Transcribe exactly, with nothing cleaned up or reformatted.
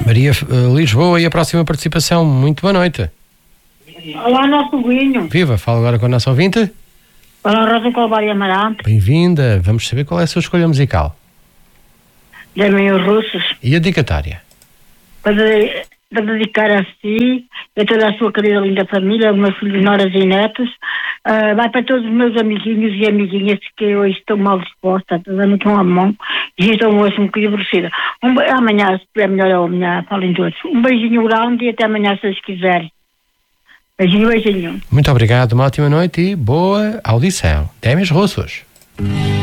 Maria uh, Lisboa, e a próxima participação. Muito boa noite. Olá, nosso Guinho. Viva, fala agora com a nossa ouvinte. Olá, Rosa Calvário Amarante. Bem-vinda. Vamos saber qual é a sua escolha musical. Da Meio Russos. E a dedicatória? Para, para dedicar a si, a toda a sua querida linda família, aos meus filhos, noras e netos. Uh, vai para todos os meus amiguinhos e amiguinhas que hoje estão mal dispostas, dando com a mão e estão hoje um bocadinho aborrecidas. Um, amanhã, se estiver melhor, amanhã, falem todos. Um beijinho grande e até amanhã, se vocês quiserem. Beijinho, beijinho. Muito obrigado, uma ótima noite e boa audição. Até mesmo Russos.